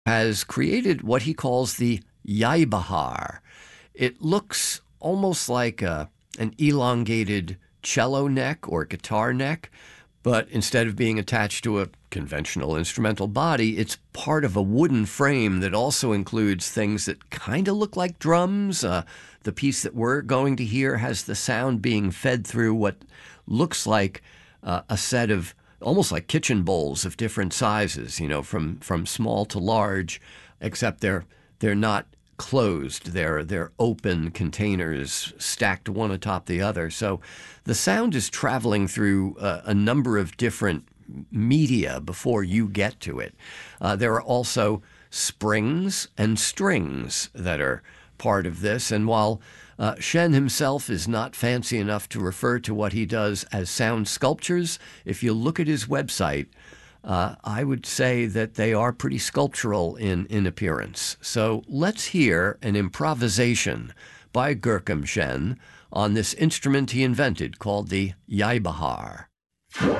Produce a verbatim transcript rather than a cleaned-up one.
has created what he calls the Yai Bahar. It looks almost like a, an elongated cello neck or guitar neck, but instead of being attached to a conventional instrumental body, it's part of a wooden frame that also includes things that kind of look like drums. Uh, the piece that we're going to hear has the sound being fed through what looks like uh, a set of almost like kitchen bowls of different sizes, you know, from, from small to large, except they're they're not closed. They're they're open containers stacked one atop the other. So the sound is traveling through uh, a number of different media before you get to it. Uh, there are also springs and strings that are part of this. And while uh, Shen himself is not fancy enough to refer to what he does as sound sculptures, if you look at his website, uh, I would say that they are pretty sculptural in, in appearance. So let's hear an improvisation by Gurkam Shen on this instrument he invented called the Yai Bahar.